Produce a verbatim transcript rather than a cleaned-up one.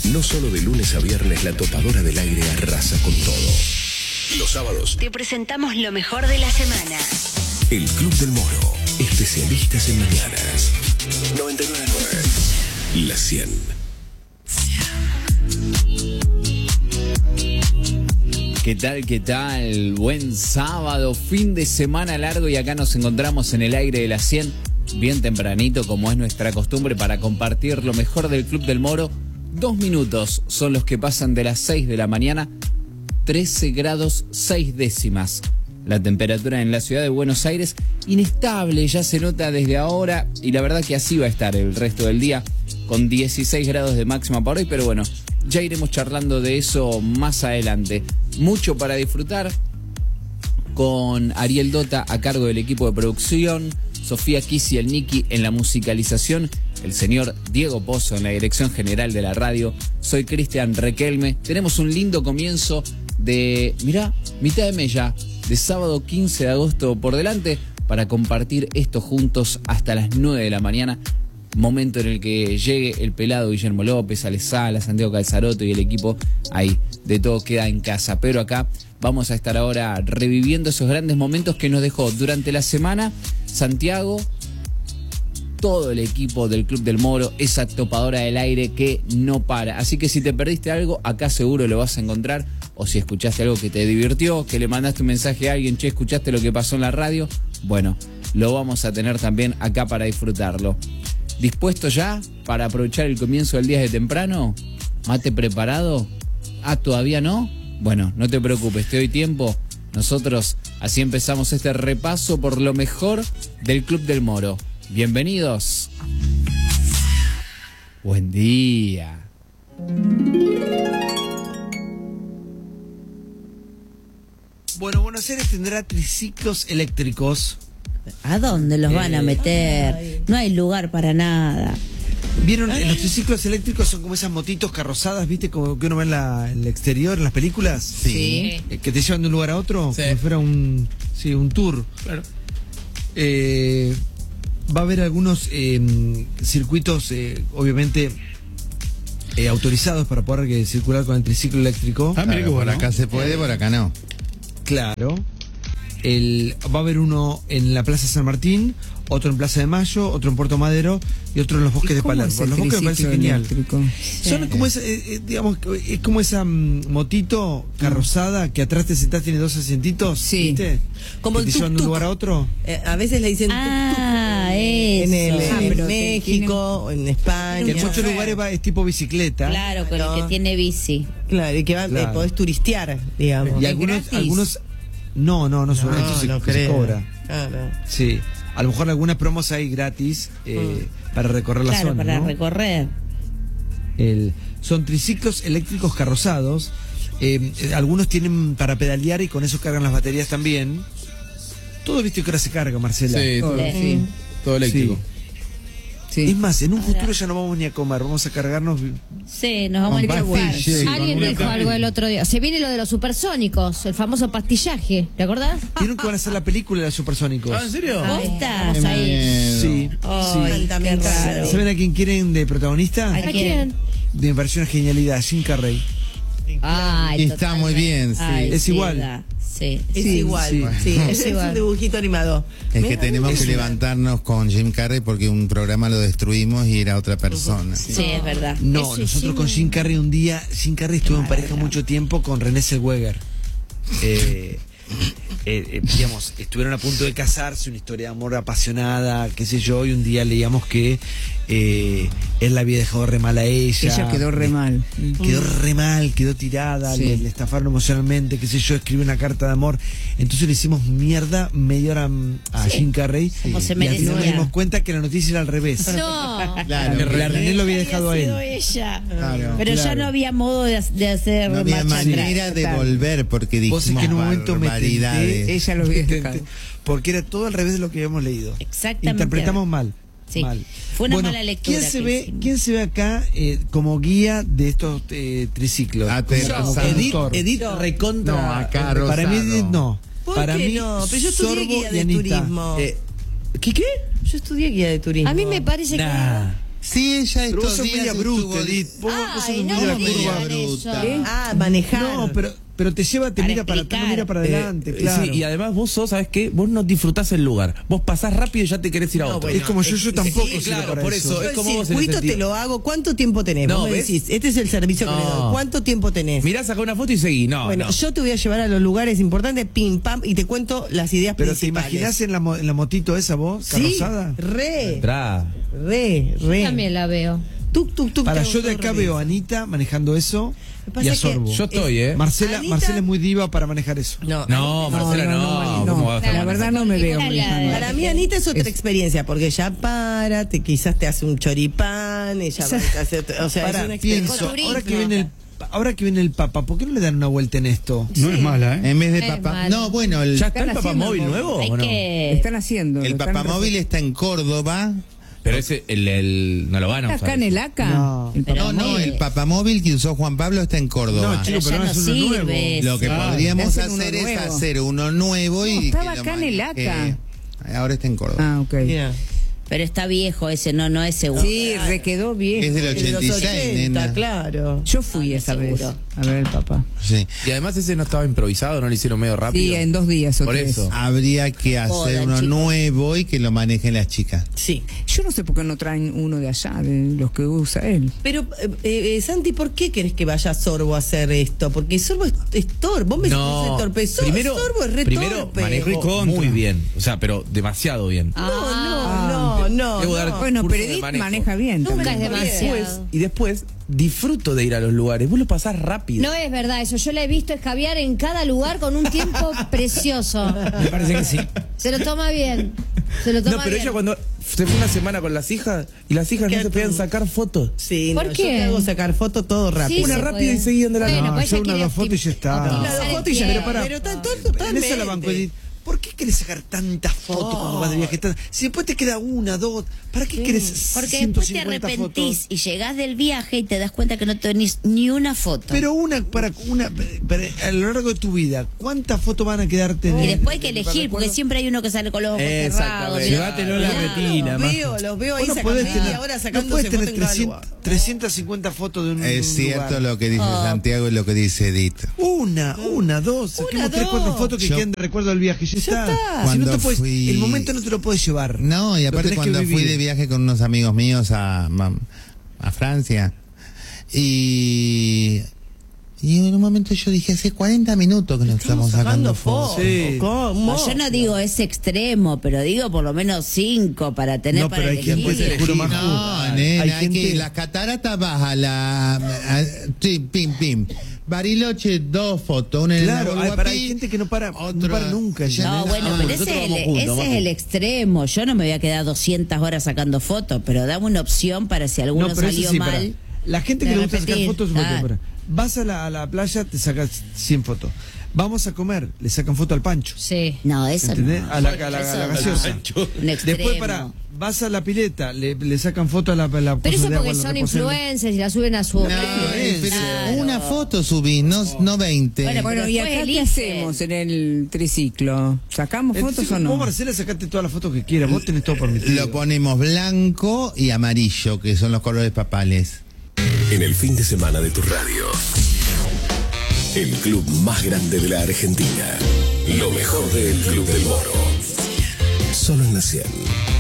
No solo de lunes a viernes la topadora del aire arrasa con todo. Los sábados te presentamos lo mejor de la semana. El Club del Moro, especialistas en mañanas. noventa y nueve punto nueve. La cien. ¿Qué tal, qué tal? Buen sábado, fin de semana largo y acá nos encontramos en el aire de la cien, bien tempranito como es nuestra costumbre para compartir lo mejor del Club del Moro. Dos minutos son los que pasan de las seis de la mañana, trece grados seis décimas. La temperatura en la ciudad de Buenos Aires inestable, ya se nota desde ahora y la verdad que así va a estar el resto del día con dieciséis grados de máxima para hoy, pero bueno, ya iremos charlando de eso más adelante. Mucho para disfrutar con Ariel Dota a cargo del equipo de producción, Sofía Kisi, el Niki en la musicalización, el señor Diego Pozo en la dirección general de la radio. Soy Cristian Requelme. Tenemos un lindo comienzo de, mirá, mitad de mes ya, de sábado quince de agosto por delante para compartir esto juntos hasta las nueve de la mañana. Momento en el que llegue el pelado Guillermo López, Ale Sala, Santiago Calzaroto y el equipo ahí. De todo queda en casa. Pero acá vamos a estar ahora reviviendo esos grandes momentos que nos dejó durante la semana Santiago, todo el equipo del Club del Moro, esa topadora del aire que no para. Así que si te perdiste algo, acá seguro lo vas a encontrar. O si escuchaste algo que te divirtió, que le mandaste un mensaje a alguien, che, ¿escuchaste lo que pasó en la radio? Bueno, lo vamos a tener también acá para disfrutarlo. ¿Dispuesto ya para aprovechar el comienzo del día de temprano? ¿Mate preparado? Ah, ¿todavía no? Bueno, no te preocupes, te doy tiempo. Nosotros así empezamos este repaso por lo mejor del Club del Moro. Bienvenidos. Buen día. Bueno, Buenos Aires tendrá triciclos eléctricos. ¿A dónde los van a meter? Ay. No hay lugar para nada. ¿Vieron? Ay. Los triciclos eléctricos son como esas motitos carrozadas, ¿viste? Como que uno ve en, la, en el exterior, en las películas. Sí. Eh, que te llevan de un lugar a otro, Sí. como si fuera un, sí, un tour. Claro. Eh, va a haber algunos eh, circuitos, eh, obviamente, eh, autorizados para poder eh, circular con el triciclo eléctrico. Ah, mira Claro, qué por bueno. acá se puede, por acá no. Claro. El, va a haber uno en la Plaza San Martín, otro en Plaza de Mayo, otro en Puerto Madero y otro en los bosques de Palermo. Los bosques me parece genial. Son como esa, eh, eh, digamos, es como esa mm, motito carrozada que atrás te sentás, tiene dos asientitos, Sí. ¿viste? Como que el te llevan de un tuk-tuk. lugar a otro. Eh, a veces le dicen Ah, tuk-tuk. eso. En, el, Ah, en pero México, en España. Que en muchos lugares va, es tipo bicicleta. Claro, con el que tiene bici. Claro, y que va, Claro. eh, podés turistear, digamos. Y algunos, gratis? algunos, no, no, no, son, esto se, no se creo. cobra. Claro. Sí, a lo mejor algunas promos hay gratis eh, para recorrer la Claro, zona, para ¿no? recorrer. El, son triciclos eléctricos carrozados. Eh, eh, algunos tienen para pedalear y con eso cargan las baterías también. Todo, viste que ahora se carga, Marcela. Sí, todo, Sí. sí, todo eléctrico. Sí. Es más, en un futuro ya no vamos ni a comer, vamos a cargarnos. Sí, nos vamos a ir a Con jugar. pastillas. Alguien una dijo cama. algo el otro día. Se viene lo de los supersónicos, el famoso pastillaje. ¿Te acordás? ¿Vieron que van a hacer la película de los supersónicos? Ah, ¿en serio? ¿Vos estás Qué ahí? miedo. Sí, Ay, sí. También qué raro. raro. ¿Saben a quién quieren de protagonista? ¿A ¿A quién? De me pareció una genialidad, Jim Carrey. Ay, Está muy bien, sí. Ay, Es sí, igual. da. Sí. Es Sí, igual, sí. sí. Es, Es es igual. un dibujito animado. Es que Mira, tenemos es que una- levantarnos con Jim Carrey porque un programa lo destruimos y era otra persona. Sí, es verdad. No, Ese nosotros Jim- con Jim Carrey un día, Jim Carrey estuvo en pareja mucho tiempo con René Zellweger. Eh, eh, eh, digamos, estuvieron a punto de casarse, una historia de amor apasionada, qué sé yo, y un día leíamos que eh, él la había dejado re mal a ella. Ella quedó re mal. Quedó re mal, quedó tirada, Sí. le, le estafaron emocionalmente, qué sé yo, escribió una carta de amor. Entonces le hicimos mierda media hora mm, a Sí. Jim Carrey. Como se y al final merecía. nos dimos cuenta que la noticia era al revés. No. Claro, La, la René lo había Había dejado a él. sido ella. Claro. Pero ya Claro. no había modo de, de hacer No había marcha manera atrás. de volver porque Vos es dijimos que en un momento me barbaridades. tenté, Ella lo había me dejado. tenté, porque era todo al revés de lo que habíamos leído. Exactamente. Interpretamos mal. Sí. mal. Fue una Bueno, mala lectura ¿Quién se que ve, hicimos. ¿quién se ve acá eh, como guía de estos eh, triciclos? Ah, Como- tenés como razón. conductor. Edith, Edith recontra. No, acá Para mí, Rosado. no. ¿Por Para qué mí, no? Pero yo estudié Sorbo guía y de Anita. turismo. Eh, ¿Qué qué? Yo estudié guía de turismo. A mí me parece Nah. que... Sí, ella Pero vos estos sos días media bruta, estuvo- Edith. Vos, vos sos Ay, no media me media digan bruta. eso. Ah, manejar. No, pero, pero te lleva, te Para mira para atrás, no explicar. mira para adelante, Eh, claro. Sí, y además vos sos, ¿sabes qué? Vos no disfrutás el lugar. Vos pasás rápido y ya te querés ir a No, otro. bueno, es como yo, yo tampoco sí, sirvo claro, para por eso. eso. Yo es como el vos en ese circuito te sentido. lo hago. ¿Cuánto tiempo tenés? No, Vos me ¿ves? decís, este es el servicio que No. le doy. ¿Cuánto tiempo tenés? Mirá, saca una foto y seguí. No, Bueno, no. yo te voy a llevar a los lugares importantes, pim, pam, y te cuento las ideas Pero ¿te principales. imaginás en la, mo- en la motito esa vos, Sí, carrozada? re, Entrá. re, re. También la veo. Tuk, tuk, tuk, Para te hago yo de todo acá re veo a bien. Anita manejando eso Lo que pasa y a es que Sorbo. Yo estoy, ¿eh? Marcela, Anita- Marcela es muy diva para manejar eso. No, No, Marcela, no. no, ¿Cómo vas a la manejar? verdad no me veo Esta es la- manejando. Para mí Anita es otra Es- experiencia, porque ella para, te, quizás te hace un choripán, ella va a hacer, o sea, Pará, es una pienso, experiencia. ahora que viene el ahora que viene el Papa, ¿por qué no le dan una vuelta en esto? No es mala, ¿eh? En vez de Es papá. malo. No, bueno, el, ¿Ya está el Están papamóvil haciendo nuevo Hay o no? que. Están haciendo. el están papamóvil está en Córdoba. Pero ese, el, el, no lo van a ¿Está usar. acá en el A C A? No. El Pero No, no, mire. el papamóvil que usó Juan Pablo está en Córdoba. No, chico, Pero pero ya no no es uno nuevo. sirve. Lo que Ah, podríamos le hacen uno hacer es nuevo. hacer uno nuevo y No, que estaba lo acá en el maneje. A C Ahora está en Córdoba. Ah, ok. Mira. Pero está viejo ese, no, no es seguro. Sí, requedó bien. Es del De los ochenta y seis, ochenta, nena. claro. Yo fui Ah, esa seguro. vez a ver el papá. Sí. Y además ese no estaba improvisado, no lo hicieron medio rápido. Sí, en dos días o Por tres. eso. Habría que hacer Jodan, uno chicos. nuevo y que lo manejen las chicas. Sí. Yo no sé por qué no traen uno de allá, de los que usa él. Pero, eh, eh, Santi, ¿por qué querés que vaya Sorbo a hacer esto? Porque Sorbo es, es torpe. Vos me decís que es torpe. Sor- primero, Sorbo es re primero torpe. manejo Recontra. muy bien, o sea, pero demasiado bien. No, no, no, no. Debo dar no. Bueno, curso pero de Edith manejo. maneja bien. Nunca es también. demasiado. Después, y después disfruto de ir a los lugares. Vos lo pasás rápido. No es verdad eso. Yo la he visto escabiar en cada lugar con un tiempo precioso. Me parece que sí. Se lo toma bien. Se lo toma No, pero bien. ella cuando se fue una semana con las hijas y las hijas no ¿Qué se podían tú? sacar fotos. Sí, ¿Por no, qué? yo te hago sacar fotos todo rápido. Sí, Una se rápida puede. y seguían de la Bueno, No, pues yo ella una quiere dos fotos y ya está. optimizar Una dos el fotos y ya, tiempo. pero para- pero está todo En esa la totalmente. banco, Edith. ¿Por qué querés sacar tantas fotos cuando vas de viaje? Tan- Si después te queda una, dos, ¿para qué querés Porque ciento después te cincuenta arrepentís fotos? y llegás del viaje y te das cuenta que no tenés ni una foto. Pero una para una pero a lo largo de tu vida, ¿cuántas fotos van a quedarte en y el- después hay que para elegir, porque recuerdo? siempre hay uno que sale con los ojos cerrados. Exactamente. mira. Llévatelo la Claro. retina, Los más. veo, los veo ahí Vos no sacando podés tener, y ahora no sacándose podés tener fotos en cada trescientas, lugar. trescientas cincuenta fotos de un Es un cierto lugar. lo que dice Oh. Santiago y lo que dice Edith. Una, una, dos, saquemos tres, dos. cuatro fotos que Yo- queden de recuerdo del viaje. Ya, está. está. Si no Cuando te puedes, fui- el momento no te lo puedes llevar. No, y Lo aparte tenés que cuando fui vivir. de viaje con unos amigos míos a, a, a Francia y, y en un momento yo dije, hace cuarenta minutos que nos estamos sacando fotos. Sí. ¿Cómo? No, yo no digo es extremo, pero digo por lo menos cinco para tener No, para pero hay elegir. gente que te juro más No, nena, Hay hay gente- que las cataratas baja la a- sí, pim pim. Bariloche, dos fotos, una en Claro, el hay, Nahuel para, hay Huapi, gente que no para, no otra- para nunca. ya. No, bueno, Ah, pero nosotros ese, es el, vamos juntos, ese es vamos. el extremo. Yo no me voy a quedar doscientas horas sacando fotos, pero dame una opción para si alguno No, pero eso salió sí, mal. pará. La gente que de le gusta sacar repetir. fotos, Ah. fotos, pará. Vas a la, a la playa, te sacas cien fotos. Vamos a comer, le sacan foto al Pancho. Sí. No, eso ¿Entendés? no. A la, a la- a la Eso no. gaseosa. Un extremo. Después, para, vas a la pileta, le, le sacan foto a la, a la Pero cosa eso de agua, porque la son reposera. influencers y la suben a su No, red. eh, pero Claro. una foto subí, no, no veinte. Bueno, Bueno, pero ¿y después acá qué eligen. hacemos en el triciclo? ¿Sacamos fotos Entonces, o no? Vos, Marcela, sacate todas las fotos que quieras, vos tenés todo permitido. Lo ponemos blanco y amarillo, que son los colores papales. En el fin de semana de tu radio. El club más grande de la Argentina. Lo mejor del Club del Moro. Solo en la cien.